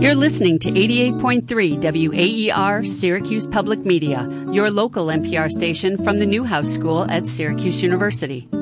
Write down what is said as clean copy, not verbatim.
You're listening to 88.3 WAER Syracuse Public Media, your local NPR station from the Newhouse School at Syracuse University.